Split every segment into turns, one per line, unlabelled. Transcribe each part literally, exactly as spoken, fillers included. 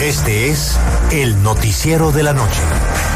Este es el noticiero de la noche.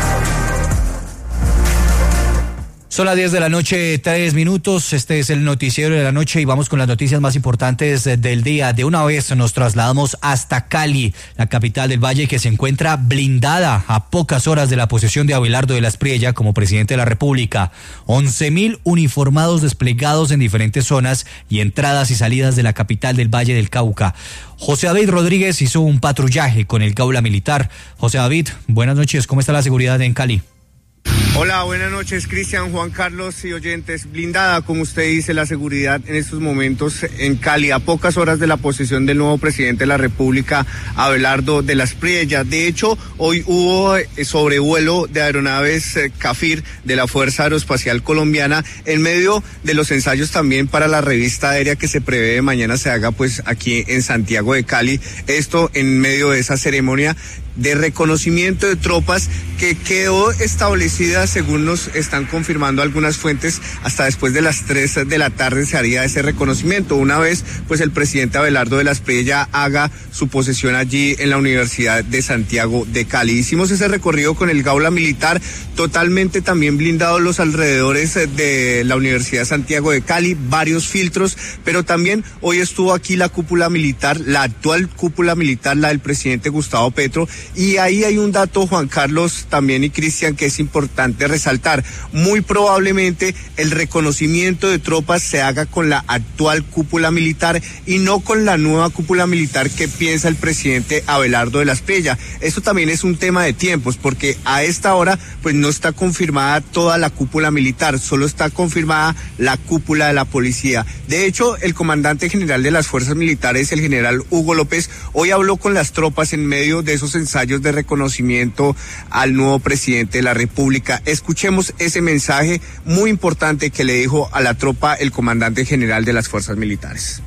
Son las diez de la noche, tres minutos. Este es el noticiero de la noche y vamos con las noticias más importantes del día. De una vez nos trasladamos hasta Cali, la capital del Valle, que se encuentra blindada a pocas horas de la posesión de Abelardo de la Espriella como presidente de la República. once mil uniformados desplegados en diferentes zonas y entradas y salidas de la capital del Valle del Cauca. José David Rodríguez hizo un patrullaje con el Gaula Militar. José David, buenas noches. ¿Cómo está la seguridad en Cali?
Hola, buenas noches, Cristian, Juan Carlos y oyentes. Blindada, como usted dice, la seguridad en estos momentos en Cali, a pocas horas de la posesión del nuevo presidente de la República, Abelardo de la Espriella. De hecho, hoy hubo sobrevuelo de aeronaves eh, CAFIR de la Fuerza Aeroespacial Colombiana en medio de los ensayos también para la revista aérea que se prevé mañana se haga pues aquí en Santiago de Cali. Esto en medio de esa ceremonia de reconocimiento de tropas que quedó establecida, según nos están confirmando algunas fuentes, hasta después de las tres de la tarde se haría ese reconocimiento, una vez pues el presidente Abelardo de la Espriella haga su posesión allí en la Universidad de Santiago de Cali. Hicimos ese recorrido con el Gaula Militar, totalmente también blindados los alrededores de la Universidad de Santiago de Cali, varios filtros, pero también hoy estuvo aquí la cúpula militar, la actual cúpula militar, la del presidente Gustavo Petro. Y ahí hay un dato, Juan Carlos, también y Cristian, que es importante resaltar. Muy probablemente el reconocimiento de tropas se haga con la actual cúpula militar y no con la nueva cúpula militar que piensa el presidente Abelardo de la Espriella. Esto también es un tema de tiempos, porque a esta hora pues no está confirmada toda la cúpula militar, solo está confirmada la cúpula de la policía. De hecho, el comandante general de las fuerzas militares, el general Hugo López, hoy habló con las tropas en medio de esos ensayos de reconocimiento al nuevo presidente de la República. Escuchemos ese mensaje muy importante que le dijo a la tropa el comandante general de las fuerzas militares.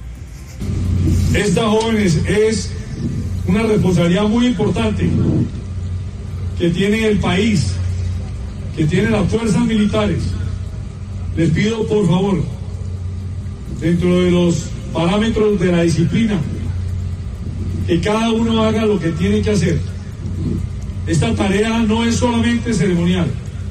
Esta, jóvenes, es una responsabilidad muy importante que tiene el país, que tienen las fuerzas militares. Les pido, por favor, dentro de los parámetros de la disciplina, que cada uno haga lo que tiene que hacer. Esta tarea no es solamente ceremonial.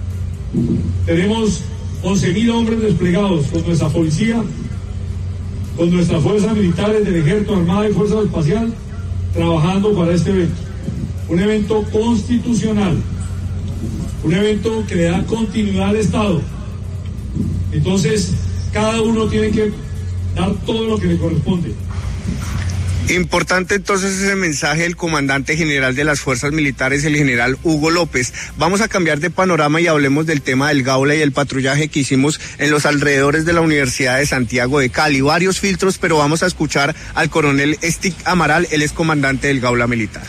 Tenemos once mil hombres desplegados con nuestra policía, con nuestras fuerzas militares del Ejército, Armada y Fuerza Espacial, trabajando para este evento. Un evento constitucional, un evento que le da continuidad al Estado. Entonces, cada uno tiene que dar todo lo que le corresponde.
Importante entonces ese mensaje del comandante general de las fuerzas militares, el general Hugo López. Vamos a cambiar de panorama y hablemos del tema del Gaula y el patrullaje que hicimos en los alrededores de la Universidad de Santiago de Cali. Varios filtros, pero vamos a escuchar al coronel Stick Amaral, él es comandante del Gaula Militar.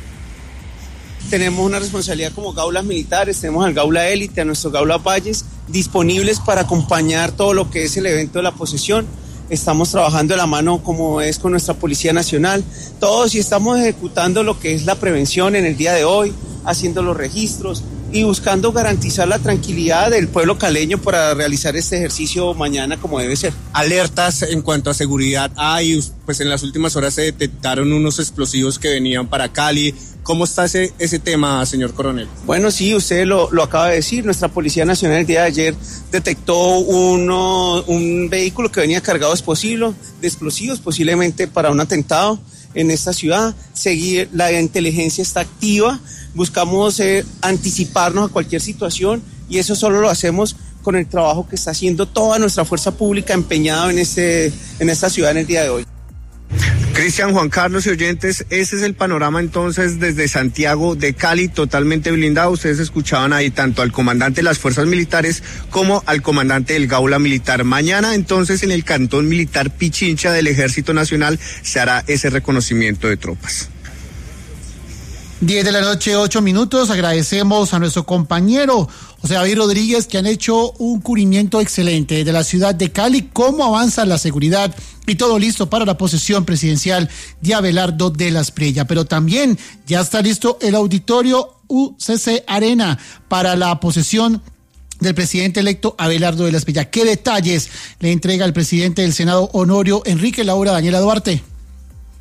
Tenemos una responsabilidad como Gaulas Militares, tenemos al Gaula Élite, a nuestro Gaula Valles, disponibles para acompañar todo lo que es el evento de la posesión. Estamos trabajando de la mano como es con nuestra Policía Nacional, todos, y estamos ejecutando lo que es la prevención en el día de hoy, haciendo los registros y buscando garantizar la tranquilidad del pueblo caleño para realizar este ejercicio mañana como debe ser.
Alertas en cuanto a seguridad hay, pues en las últimas horas se detectaron unos explosivos que venían para Cali. ¿Cómo está ese, ese tema, señor coronel?
Bueno, sí, usted lo, lo acaba de decir. Nuestra Policía Nacional el día de ayer detectó uno, un vehículo que venía cargado de explosivos, de explosivos, posiblemente para un atentado en esta ciudad. Seguir, la inteligencia está activa, buscamos eh, anticiparnos a cualquier situación y eso solo lo hacemos con el trabajo que está haciendo toda nuestra fuerza pública empeñada en, este, en esta ciudad en el día de hoy.
Cristian, Juan Carlos y oyentes, ese es el panorama entonces desde Santiago de Cali, totalmente blindado. Ustedes escuchaban ahí tanto al comandante de las fuerzas militares como al comandante del Gaula Militar. Mañana entonces en el cantón militar Pichincha del Ejército Nacional se hará ese reconocimiento de tropas.
diez de la noche, ocho minutos. Agradecemos a nuestro compañero José David Rodríguez, que han hecho un cubrimiento excelente de la ciudad de Cali, cómo avanza la seguridad y todo listo para la posesión presidencial de Abelardo de la Espriella. Pero también ya está listo el auditorio U C C Arena para la posesión del presidente electo Abelardo de la Espriella. ¿Qué detalles le entrega el presidente del Senado Honorio Enrique Laura Daniela Duarte?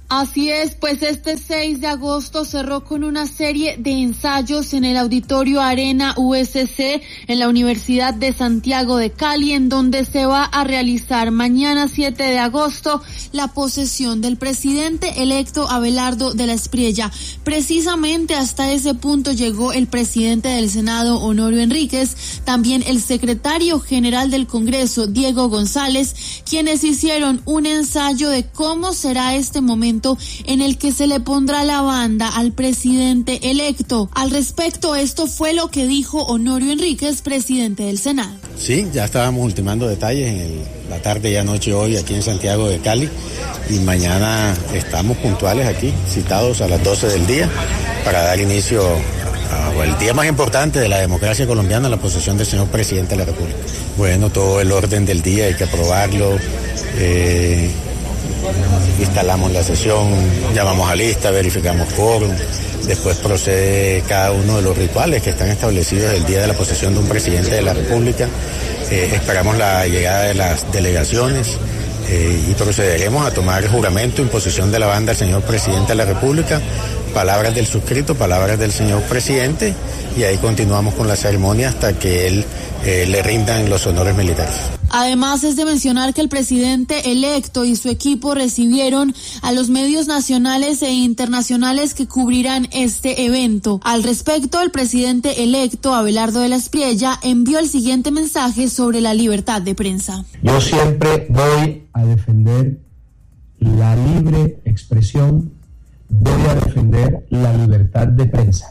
Así es, pues este seis de agosto cerró con una serie de ensayos en el Auditorio Arena U S C en la Universidad de Santiago de Cali, en donde se va a realizar mañana siete de agosto la posesión del presidente electo Abelardo de la Espriella. Precisamente hasta ese punto llegó el presidente del Senado, Honorio Enríquez, también el secretario general del Congreso, Diego González, quienes hicieron un ensayo de cómo será este momento en el que se le pondrá la banda al presidente electo. Al respecto, esto fue lo que dijo Honorio Enríquez, presidente del Senado.
Sí, ya estábamos ultimando detalles en el, la tarde y anoche hoy aquí en Santiago de Cali, y mañana estamos puntuales aquí, citados a las doce del día para dar inicio al día más importante de la democracia colombiana, la posesión del señor presidente de la República. Bueno, todo el orden del día hay que aprobarlo. Eh, instalamos la sesión, llamamos a lista, verificamos quórum, después procede cada uno de los rituales que están establecidos el día de la posesión de un presidente de la República. Eh, esperamos la llegada de las delegaciones eh, y procederemos a tomar el juramento, imposición de la banda al señor presidente de la República, palabras del suscrito, palabras del señor presidente, y ahí continuamos con la ceremonia hasta que él eh, le rindan los honores militares.
Además, es de mencionar que el presidente electo y su equipo recibieron a los medios nacionales e internacionales que cubrirán este evento. Al respecto, el presidente electo, Abelardo de la Espriella, envió el siguiente mensaje sobre la libertad de prensa.
Yo siempre voy a defender la libre expresión, voy a defender la libertad de prensa.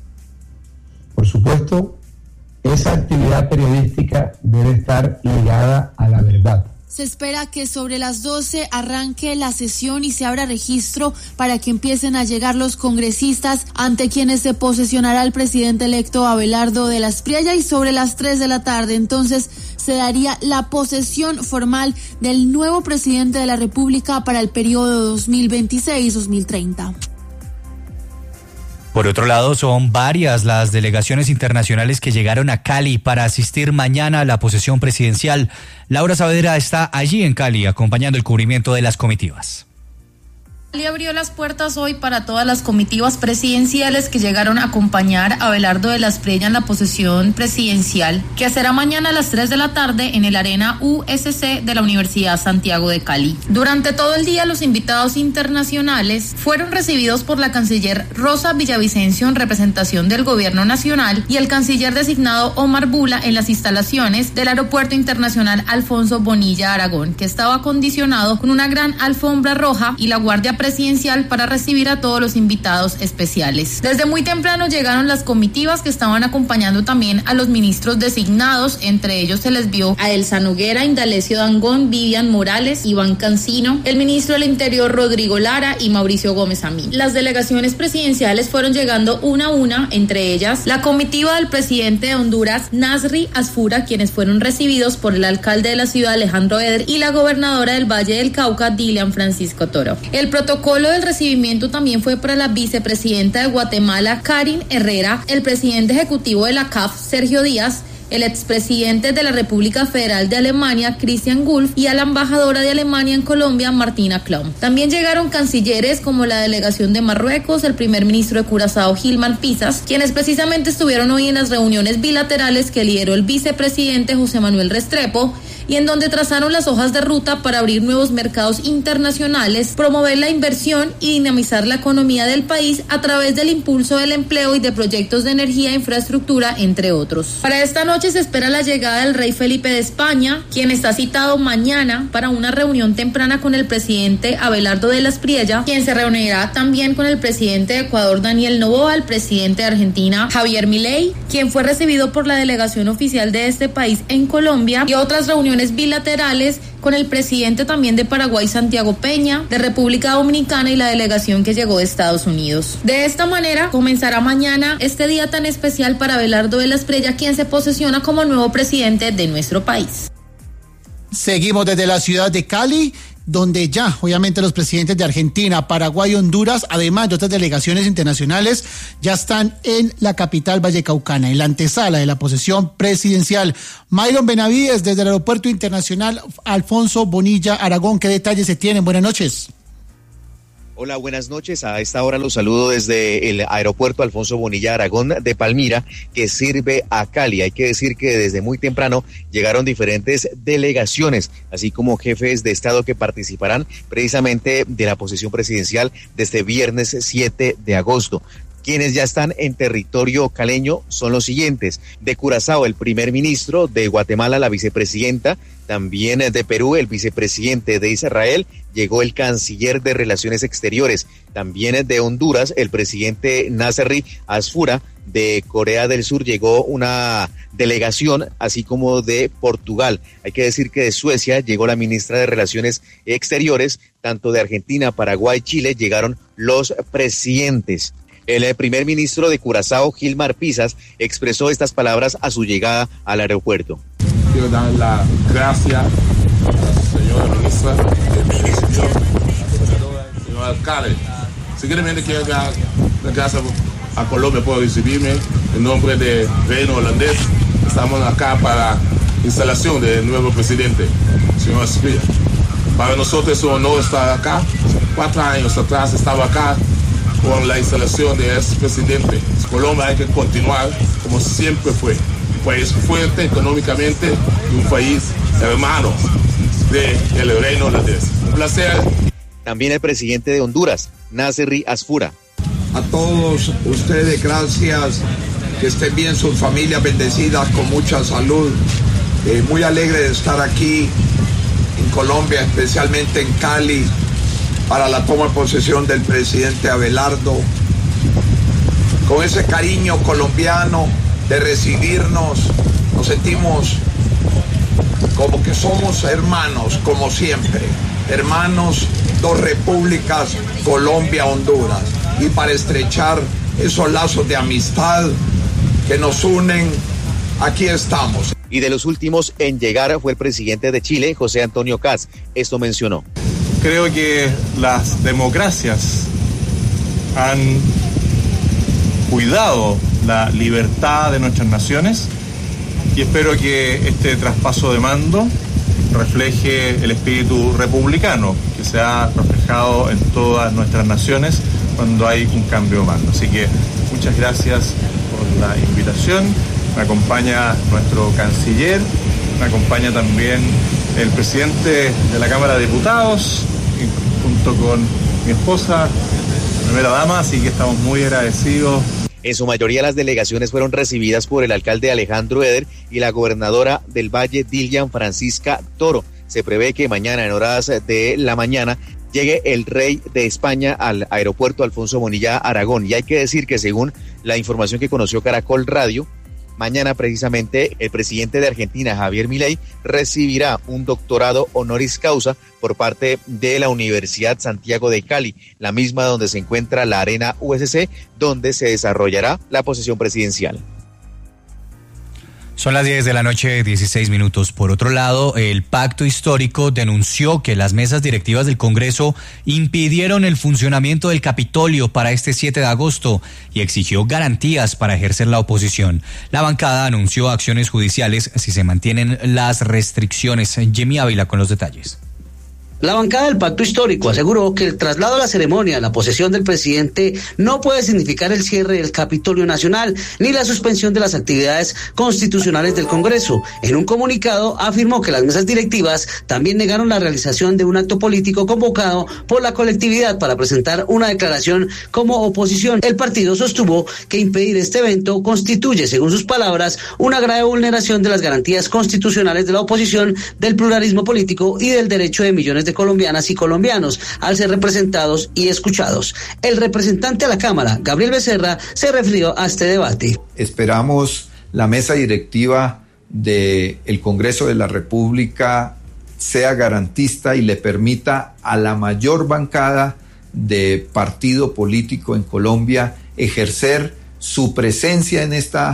Por supuesto, esa actividad periodística debe estar ligada a la verdad.
Se espera que sobre las doce arranque la sesión y se abra registro para que empiecen a llegar los congresistas ante quienes se posesionará el presidente electo Abelardo de la Espriella, y sobre las tres de la tarde entonces se daría la posesión formal del nuevo presidente de la República para el periodo dos mil veintiséis a dos mil treinta.
Por otro lado, son varias las delegaciones internacionales que llegaron a Cali para asistir mañana a la posesión presidencial. Laura Saavedra está allí en Cali acompañando el cubrimiento de las comitivas.
Cali abrió las puertas hoy para todas las comitivas presidenciales que llegaron a acompañar a Abelardo de la Espriella en la posesión presidencial, que será mañana a las tres de la tarde en el Arena U S C de la Universidad Santiago de Cali. Durante todo el día, los invitados internacionales fueron recibidos por la canciller Rosa Villavicencio en representación del Gobierno Nacional y el canciller designado Omar Bula en las instalaciones del Aeropuerto Internacional Alfonso Bonilla Aragón, que estaba acondicionado con una gran alfombra roja y la Guardia Presidencial para recibir a todos los invitados especiales. Desde muy temprano llegaron las comitivas que estaban acompañando también a los ministros designados. Entre ellos se les vio a Elsa Noguera, Indalecio Dangond, Vivian Morales, Iván Cancino, el ministro del Interior Rodrigo Lara y Mauricio Gómez Amín. Las delegaciones presidenciales fueron llegando una a una, entre ellas la comitiva del presidente de Honduras, Nasri Asfura, quienes fueron recibidos por el alcalde de la ciudad, Alejandro Eder, y la gobernadora del Valle del Cauca, Dilian Francisco Toro. El protocolo El protocolo del recibimiento también fue para la vicepresidenta de Guatemala, Karin Herrera, el presidente ejecutivo de la C A F, Sergio Díaz, el expresidente de la República Federal de Alemania, Christian Wulff, y a la embajadora de Alemania en Colombia, Martina Klum. También llegaron cancilleres como la delegación de Marruecos, el primer ministro de Curazao, Gilman Pisas, quienes precisamente estuvieron hoy en las reuniones bilaterales que lideró el vicepresidente José Manuel Restrepo, y en donde trazaron las hojas de ruta para abrir nuevos mercados internacionales, promover la inversión y dinamizar la economía del país a través del impulso del empleo y de proyectos de energía e infraestructura, entre otros. Para esta noche se espera la llegada del rey Felipe de España, quien está citado mañana para una reunión temprana con el presidente Abelardo de la Espriella, quien se reunirá también con el presidente de Ecuador, Daniel Noboa, el presidente de Argentina, Javier Milei, quien fue recibido por la delegación oficial de este país en Colombia, y otras reuniones bilaterales con el presidente también de Paraguay, Santiago Peña, de República Dominicana y la delegación que llegó de Estados Unidos. De esta manera comenzará mañana este día tan especial para Abelardo de la Espriella, quien se posesiona como nuevo presidente de nuestro país.
Seguimos desde la ciudad de Cali, donde ya, obviamente, los presidentes de Argentina, Paraguay y Honduras, además de otras delegaciones internacionales, ya están en la capital vallecaucana, en la antesala de la posesión presidencial. Myron Benavides, desde el Aeropuerto Internacional Alfonso Bonilla Aragón, ¿qué detalles se tienen? Buenas noches.
Hola, buenas noches. A esta hora los saludo desde el aeropuerto Alfonso Bonilla Aragón de Palmira, que sirve a Cali. Hay que decir que desde muy temprano llegaron diferentes delegaciones, así como jefes de Estado que participarán precisamente de la posesión presidencial de este viernes siete de agosto. Quienes ya están en territorio caleño son los siguientes: de Curazao, el primer ministro; de Guatemala, la vicepresidenta; también de Perú, el vicepresidente; de Israel llegó el canciller de Relaciones Exteriores; también de Honduras, el presidente Nasserry Asfura; de Corea del Sur llegó una delegación, así como de Portugal. Hay que decir que de Suecia llegó la ministra de Relaciones Exteriores; tanto de Argentina, Paraguay, Chile llegaron los presidentes. El primer ministro de Curazao, Gilmar Pisas, expresó estas palabras a su llegada al aeropuerto.
Quiero dar las gracias a la señora ministra del municipio, señor alcalde. Seguidamente quiero dar las gracias a Colombia por recibirme en nombre del Reino Holandés. Estamos acá para la instalación del nuevo presidente, señor Asfura. Para nosotros es un honor estar acá. Cuatro años atrás estaba acá con la instalación de este presidente. Colombia hay que continuar como siempre fue, un país fuerte económicamente y un país hermano del Reino Holandés. Un placer.
También el presidente de Honduras, Nasserry Asfura.
A todos ustedes, gracias, que estén bien sus familias bendecidas, con mucha salud. Eh, muy alegre de estar aquí en Colombia, especialmente en Cali, para la toma de posesión del presidente Abelardo, con ese cariño colombiano de recibirnos. Nos sentimos como que somos hermanos, como siempre, hermanos, dos repúblicas, Colombia, Honduras, y para estrechar esos lazos de amistad que nos unen, aquí estamos.
Y de los últimos en llegar fue el presidente de Chile, José Antonio Kast. Esto mencionó.
Creo que las democracias han cuidado la libertad de nuestras naciones y espero que este traspaso de mando refleje el espíritu republicano que se ha reflejado en todas nuestras naciones cuando hay un cambio de mando. Así que muchas gracias por la invitación. Me acompaña nuestro canciller, me acompaña también el presidente de la Cámara de Diputados, junto con mi esposa, la primera dama, así que estamos muy agradecidos.
En su mayoría las delegaciones fueron recibidas por el alcalde Alejandro Eder y la gobernadora del Valle, Dilian Francisca Toro. Se prevé que mañana, en horas de la mañana, llegue el rey de España al aeropuerto Alfonso Bonilla Aragón. Y hay que decir que según la información que conoció Caracol Radio, mañana precisamente el presidente de Argentina, Javier Milei, recibirá un doctorado honoris causa por parte de la Universidad Santiago de Cali, la misma donde se encuentra la Arena U S C, donde se desarrollará la posesión presidencial.
Son las diez de la noche, dieciséis minutos. Por otro lado, el Pacto Histórico denunció que las mesas directivas del Congreso impidieron el funcionamiento del Capitolio para este siete de agosto y exigió garantías para ejercer la oposición. La bancada anunció acciones judiciales si se mantienen las restricciones. Jimmy Ávila con los detalles.
La bancada del Pacto Histórico aseguró que el traslado a la ceremonia, la posesión del presidente, no puede significar el cierre del Capitolio Nacional ni la suspensión de las actividades constitucionales del Congreso. En un comunicado afirmó que las mesas directivas también negaron la realización de un acto político convocado por la colectividad para presentar una declaración como oposición. El partido sostuvo que impedir este evento constituye, según sus palabras, una grave vulneración de las garantías constitucionales de la oposición, del pluralismo político y del derecho de millones de colombianas y colombianos al ser representados y escuchados. El representante a la Cámara, Gabriel Becerra, se refirió a este debate.
Esperamos la mesa directiva del Congreso de la República sea garantista y le permita a la mayor bancada de partido político en Colombia ejercer su presencia en esta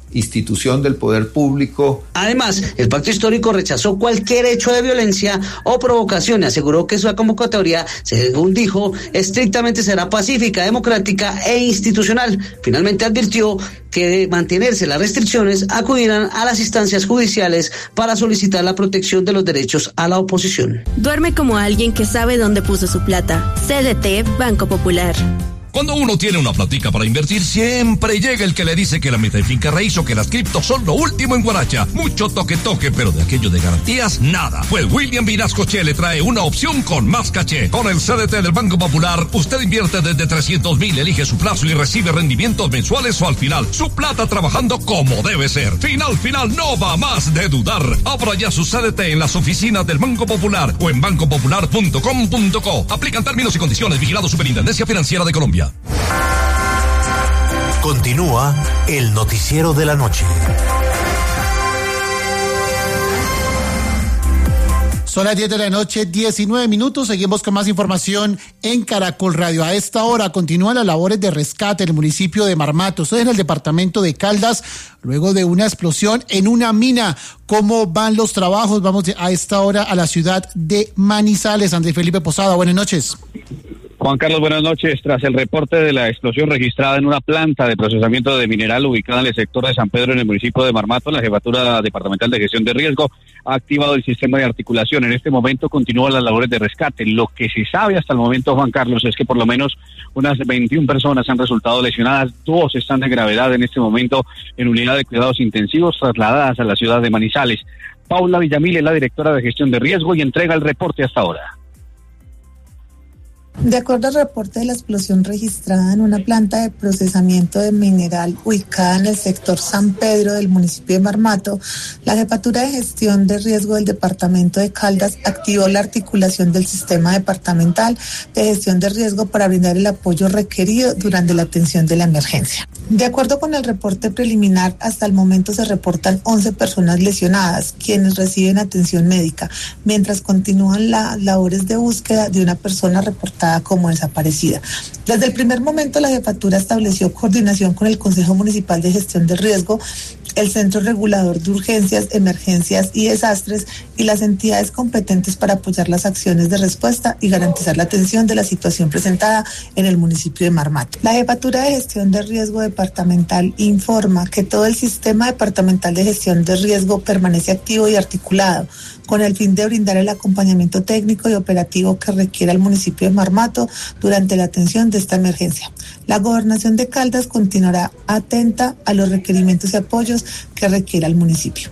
institución del poder público.
Además, el pacto histórico rechazó cualquier hecho de violencia o provocación y aseguró que su convocatoria, según dijo, estrictamente será pacífica, democrática e institucional. Finalmente advirtió que de mantenerse las restricciones acudirán a las instancias judiciales para solicitar la protección de los derechos a la oposición.
Duerme como alguien que sabe dónde puso su plata. C D T Banco Popular.
Cuando uno tiene una platica para invertir, siempre llega el que le dice que la meta en finca raíz o que las criptos son lo último en Guaracha. Mucho toque toque, pero de aquello de garantías, nada. Pues William Vinascoche le trae una opción con más caché. Con el C D T del Banco Popular, usted invierte desde trescientos mil, elige su plazo y recibe rendimientos mensuales o al final. Su plata trabajando como debe ser. Final, final, no va más de dudar. Abra ya su C D T en las oficinas del Banco Popular o en banco popular punto com punto co. Aplican términos y condiciones. Vigilado Superintendencia Financiera de Colombia.
Continúa el noticiero de la noche.
Son las diez de la noche, diecinueve minutos. Seguimos con más información en Caracol Radio. A esta hora continúan las labores de rescate en el municipio de Marmato. Esto es en el departamento de Caldas, luego de una explosión en una mina. ¿Cómo van los trabajos? Vamos a esta hora a la ciudad de Manizales. Andrés Felipe Posada, buenas noches.
Juan Carlos, buenas noches. Tras el reporte de la explosión registrada en una planta de procesamiento de mineral ubicada en el sector de San Pedro, en el municipio de Marmato, la Jefatura Departamental de Gestión de Riesgo ha activado el sistema de articulación. En este momento continúan las labores de rescate. Lo que se sabe hasta el momento, Juan Carlos, es que por lo menos unas veintiuna personas han resultado lesionadas. Dos están de gravedad en este momento en unidad de cuidados intensivos trasladadas a la ciudad de Manizales. Paula Villamil es la directora de Gestión de Riesgo y entrega el reporte hasta ahora.
De acuerdo al reporte de la explosión registrada en una planta de procesamiento de mineral ubicada en el sector San Pedro del municipio de Marmato, la Jefatura de Gestión de Riesgo del Departamento de Caldas activó la articulación del Sistema Departamental de Gestión de Riesgo para brindar el apoyo requerido durante la atención de la emergencia. De acuerdo con el reporte preliminar, hasta el momento se reportan once personas lesionadas, quienes reciben atención médica, mientras continúan las labores de búsqueda de una persona reportada como desaparecida. Desde el primer momento, la Jefatura estableció coordinación con el Consejo Municipal de Gestión de Riesgo, el Centro Regulador de Urgencias, Emergencias y Desastres y las entidades competentes para apoyar las acciones de respuesta y garantizar la atención de la situación presentada en el municipio de Marmato. La Jefatura de Gestión de Riesgo Departamental informa que todo el Sistema Departamental de Gestión de Riesgo permanece activo y articulado con el fin de brindar el acompañamiento técnico y operativo que requiera el municipio de Marmato durante la atención de esta emergencia. La Gobernación de Caldas continuará atenta a los requerimientos y apoyos que requiera el municipio.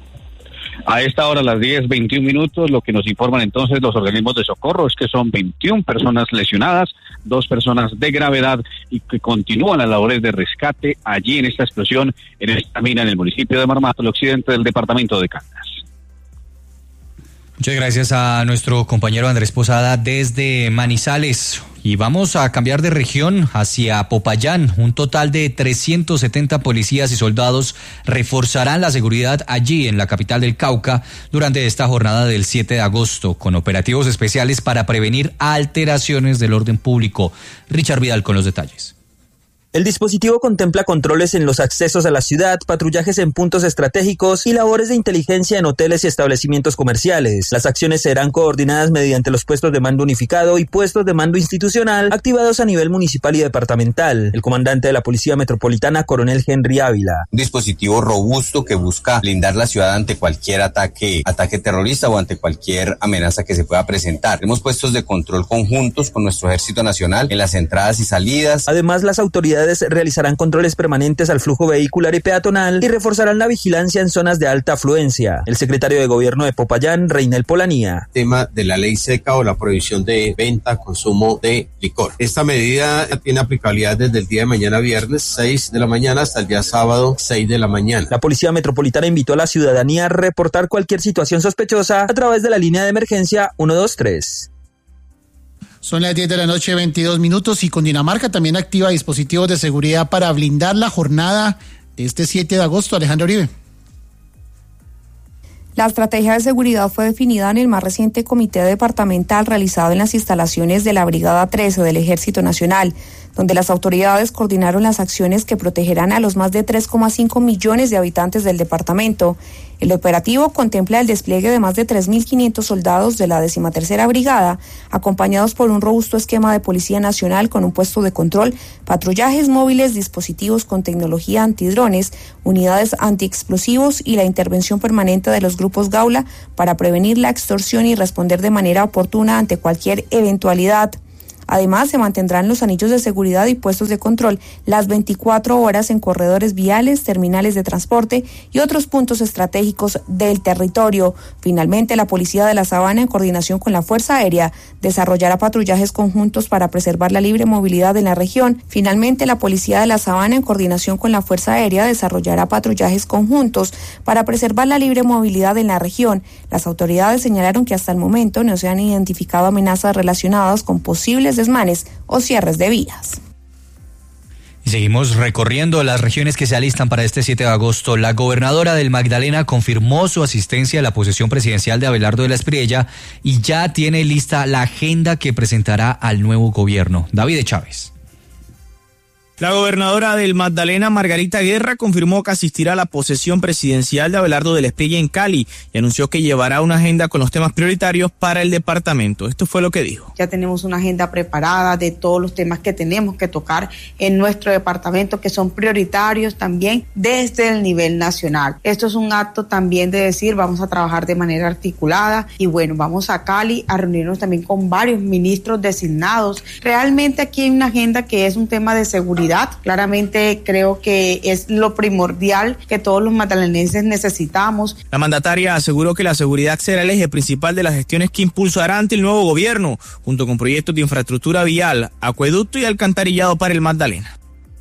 A esta hora, a las diez veintiún minutos, lo que nos informan entonces los organismos de socorro es que son veintiuna personas lesionadas, dos personas de gravedad y que continúan las labores de rescate allí en esta explosión, en esta mina en el municipio de Marmato, el occidente del departamento de Caldas.
Muchas gracias a nuestro compañero Andrés Posada desde Manizales. Y vamos a cambiar de región hacia Popayán. Un total de trescientos setenta policías y soldados reforzarán la seguridad allí en la capital del Cauca durante esta jornada del siete de agosto, con operativos especiales para prevenir alteraciones del orden público. Richard Vidal con los detalles.
El dispositivo contempla controles en los accesos a la ciudad, patrullajes en puntos estratégicos y labores de inteligencia en hoteles y establecimientos comerciales. Las acciones serán coordinadas mediante los puestos de mando unificado y puestos de mando institucional activados a nivel municipal y departamental. El comandante de la Policía Metropolitana, coronel Henry Ávila.
Un dispositivo robusto que busca blindar la ciudad ante cualquier ataque, ataque terrorista o ante cualquier amenaza que se pueda presentar. Tenemos puestos de control conjuntos con nuestro Ejército Nacional en las entradas y salidas.
Además, las autoridades realizarán controles permanentes al flujo vehicular y peatonal y reforzarán la vigilancia en zonas de alta afluencia. El secretario de Gobierno de Popayán, Reinel Polanía.
Tema de la ley seca o la prohibición de venta, consumo de licor. Esta medida tiene aplicabilidad desde el día de mañana viernes, seis de la mañana, hasta el día sábado, seis de la mañana.
La Policía Metropolitana invitó a la ciudadanía a reportar cualquier situación sospechosa a través de la línea de emergencia uno dos tres.
Son las diez de la noche, veintidós minutos, y Cundinamarca también activa dispositivos de seguridad para blindar la jornada de este siete de agosto. Alejandro Uribe.
La estrategia de seguridad fue definida en el más reciente comité departamental realizado en las instalaciones de la Brigada trece del Ejército Nacional, donde las autoridades coordinaron las acciones que protegerán a los más de tres coma cinco millones de habitantes del departamento. El operativo contempla el despliegue de más de tres mil quinientos soldados de la decimatercera Brigada, acompañados por un robusto esquema de Policía Nacional con un puesto de control, patrullajes móviles, dispositivos con tecnología antidrones, unidades antiexplosivos y la intervención permanente de los grupos Gaula para prevenir la extorsión y responder de manera oportuna ante cualquier eventualidad. Además, se mantendrán los anillos de seguridad y puestos de control las veinticuatro horas en corredores viales, terminales de transporte y otros puntos estratégicos del territorio. Finalmente, la Policía de la Sabana, en coordinación con la Fuerza Aérea, desarrollará patrullajes conjuntos para preservar la libre movilidad en la región. Finalmente, la Policía de la Sabana, en coordinación con la Fuerza Aérea, desarrollará patrullajes conjuntos para preservar la libre movilidad en la región. Las autoridades señalaron que hasta el momento no se han identificado amenazas relacionadas con posibles desmanes o cierres de vías.
Y seguimos recorriendo las regiones que se alistan para este siete de agosto. La gobernadora del Magdalena confirmó su asistencia a la posesión presidencial de Abelardo de la Espriella y ya tiene lista la agenda que presentará al nuevo gobierno. David Chávez.
La gobernadora del Magdalena, Margarita Guerra, confirmó que asistirá a la posesión presidencial de Abelardo de la Espriella en Cali y anunció que llevará una agenda con los temas prioritarios para el departamento. Esto fue lo que dijo.
Ya tenemos una agenda preparada de todos los temas que tenemos que tocar en nuestro departamento, que son prioritarios también desde el nivel nacional. Esto es un acto también de decir, vamos a trabajar de manera articulada y bueno, vamos a Cali a reunirnos también con varios ministros designados. Realmente aquí hay una agenda que es un tema de seguridad. Claramente creo que es lo primordial que todos los magdalenenses necesitamos.
La mandataria aseguró que la seguridad será el eje principal de las gestiones que impulsará ante el nuevo gobierno, junto con proyectos de infraestructura vial, acueducto y alcantarillado para el Magdalena.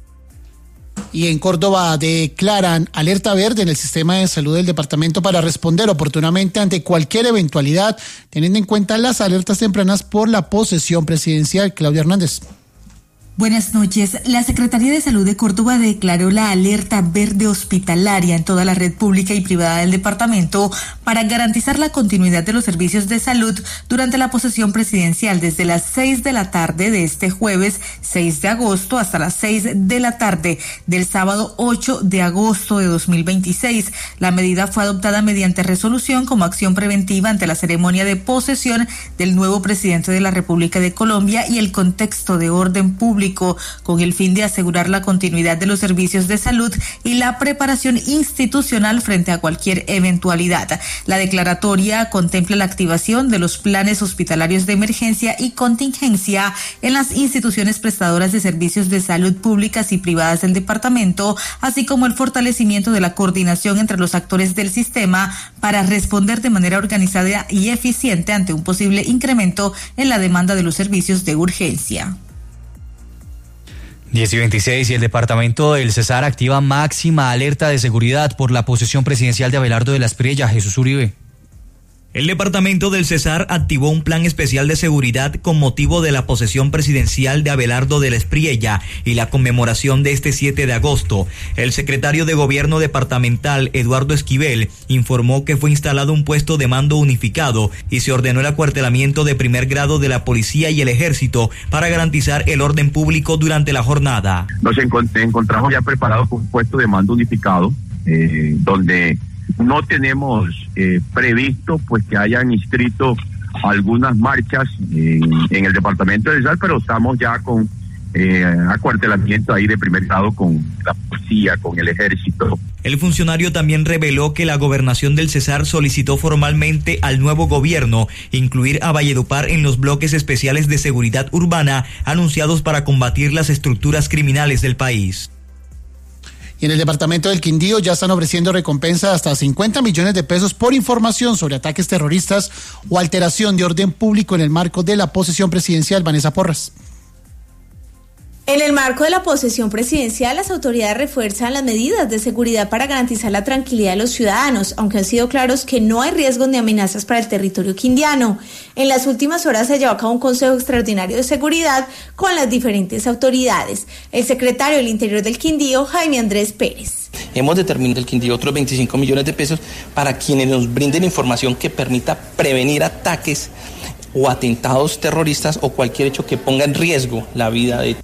Y en Córdoba declaran alerta verde en el sistema de salud del departamento para responder oportunamente ante cualquier eventualidad, teniendo en cuenta las alertas tempranas por la posesión presidencial. Claudia Hernández.
Buenas noches. La Secretaría de Salud de Córdoba declaró la alerta verde hospitalaria en toda la red pública y privada del departamento para garantizar la continuidad de los servicios de salud durante la posesión presidencial desde las seis de la tarde de este jueves seis de agosto hasta las seis de la tarde del sábado ocho de agosto de dos mil veintiséis. La medida fue adoptada mediante resolución como acción preventiva ante la ceremonia de posesión del nuevo presidente de la República de Colombia y el contexto de orden público, con el fin de asegurar la continuidad de los servicios de salud y la preparación institucional frente a cualquier eventualidad. La declaratoria contempla la activación de los planes hospitalarios de emergencia y contingencia en las instituciones prestadoras de servicios de salud públicas y privadas del departamento, así como el fortalecimiento de la coordinación entre los actores del sistema para responder de manera organizada y eficiente ante un posible incremento en la demanda de los servicios de urgencia.
diez y veintiséis y el departamento del Cesar activa máxima alerta de seguridad por la posesión presidencial de Abelardo de la Espriella. Jesús Uribe.
El departamento del Cesar activó un plan especial de seguridad con motivo de la posesión presidencial de Abelardo de la Espriella y la conmemoración de este siete de agosto. El secretario de Gobierno departamental, Eduardo Esquivel, informó que fue instalado un puesto de mando unificado y se ordenó el acuartelamiento de primer grado de la policía y el ejército para garantizar el orden público durante la jornada.
Nos encont- encontramos ya preparados con un puesto de mando unificado, eh, donde no tenemos eh, previsto pues que hayan inscrito algunas marchas en, en el departamento de Cesar, pero estamos ya con eh, acuartelamiento ahí de primer grado con la policía, con el ejército.
El funcionario también reveló que la gobernación del Cesar solicitó formalmente al nuevo gobierno incluir a Valledupar en los bloques especiales de seguridad urbana anunciados para combatir las estructuras criminales del país.
Y en el departamento del Quindío ya están ofreciendo recompensa de hasta cincuenta millones de pesos por información sobre ataques terroristas o alteración de orden público en el marco de la posesión presidencial. Vanessa Porras.
En el marco de la posesión presidencial, las autoridades refuerzan las medidas de seguridad para garantizar la tranquilidad de los ciudadanos, aunque han sido claros que no hay riesgos ni amenazas para el territorio quindiano. En las últimas horas se llevó a cabo un consejo extraordinario de seguridad con las diferentes autoridades. El secretario del Interior del Quindío, Jaime Andrés Pérez.
Hemos determinado el Quindío otros veinticinco millones de pesos para quienes nos brinden información que permita prevenir ataques o atentados terroristas o cualquier hecho que ponga en riesgo la vida de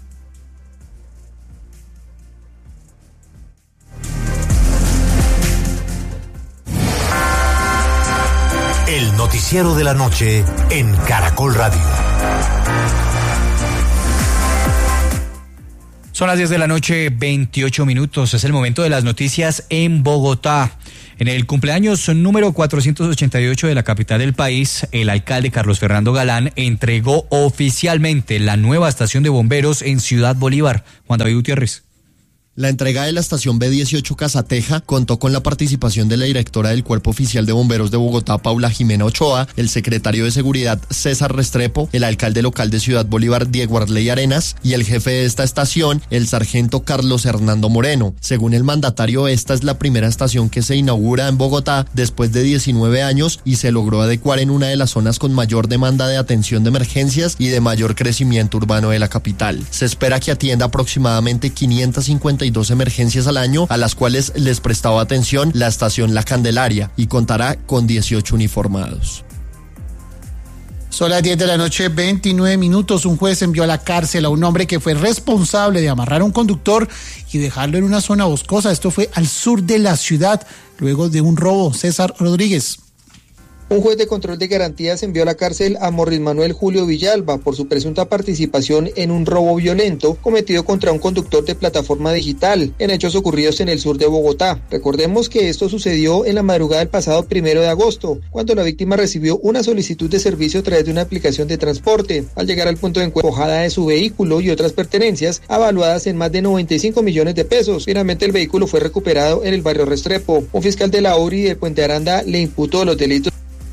El noticiero de la noche en Caracol Radio.
Son las diez de la noche, veintiocho minutos. Es el momento de las noticias en Bogotá. En el cumpleaños número cuatrocientos ochenta y ocho de la capital del país, el alcalde Carlos Fernando Galán entregó oficialmente la nueva estación de bomberos en Ciudad Bolívar. Juan David Gutiérrez.
La entrega de la estación B dieciocho Casateja contó con la participación de la directora del Cuerpo Oficial de Bomberos de Bogotá, Paula Jimena Ochoa, el secretario de Seguridad, César Restrepo, el alcalde local de Ciudad Bolívar, Diego Arley Arenas, y el jefe de esta estación, el sargento Carlos Hernando Moreno. Según el mandatario, esta es la primera estación que se inaugura en Bogotá después de diecinueve años y se logró adecuar en una de las zonas con mayor demanda de atención de emergencias y de mayor crecimiento urbano de la capital. Se espera que atienda aproximadamente quinientas cincuenta y dos emergencias al año, a las cuales les prestaba atención la estación La Candelaria, y contará con dieciocho uniformados.
Son las diez de la noche, veintinueve minutos. Un juez envió a la cárcel a un hombre que fue responsable de amarrar a un conductor y dejarlo en una zona boscosa. Esto fue al sur de la ciudad, luego de un robo. César Rodríguez.
Un juez de control de garantías envió a la cárcel a Morris Manuel Julio Villalba por su presunta participación en un robo violento cometido contra un conductor de plataforma digital en hechos ocurridos en el sur de Bogotá. Recordemos que esto sucedió en la madrugada del pasado primero de agosto, cuando la víctima recibió una solicitud de servicio a través de una aplicación de transporte. Al llegar al punto de encuentro, despojada de su vehículo y otras pertenencias avaluadas en más de noventa y cinco millones de pesos. Finalmente el vehículo fue recuperado en el barrio Restrepo. Un fiscal de la U R I de Puente Aranda le imputó los delitos.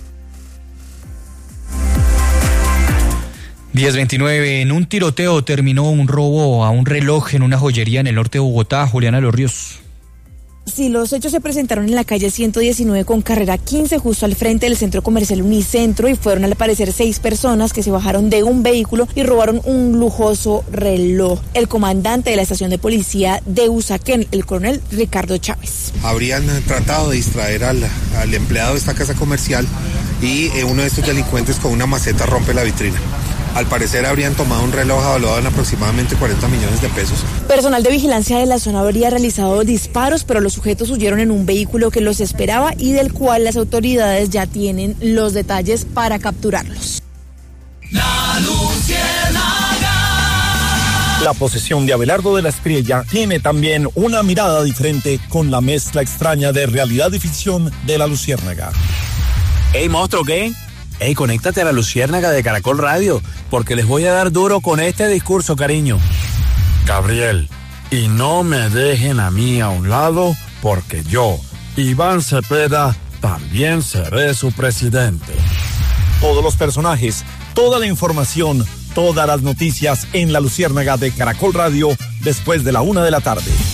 diez veintinueve, en un tiroteo terminó un robo a un reloj en una joyería en el norte de Bogotá. Juliana Los Ríos.
Sí, los hechos se presentaron en la calle ciento diecinueve con carrera quince, justo al frente del centro comercial Unicentro, y fueron al parecer seis personas que se bajaron de un vehículo y robaron un lujoso reloj. El comandante de la estación de policía de Usaquén, el coronel Ricardo Chávez.
Habrían tratado de distraer al, al empleado de esta casa comercial y eh, uno de estos delincuentes con una maceta rompe la vitrina. Al parecer habrían tomado un reloj evaluado en aproximadamente cuarenta millones de pesos.
Personal de vigilancia de la zona habría realizado disparos, pero los sujetos huyeron en un vehículo que los esperaba y del cual las autoridades ya tienen los detalles para capturarlos.
La Luciérnaga.
La posesión de Abelardo de la Espriella tiene también una mirada diferente con la mezcla extraña de realidad y ficción de La Luciérnaga.
¡Ey, monstruo, qué! Ey, conéctate a La Luciérnaga de Caracol Radio, porque les voy a dar duro con este discurso, cariño.
Gabriel, y no me dejen a mí a un lado, porque yo, Iván Cepeda, también seré su presidente.
Todos los personajes, toda la información, todas las noticias en La Luciérnaga de Caracol Radio, después de la una de la tarde.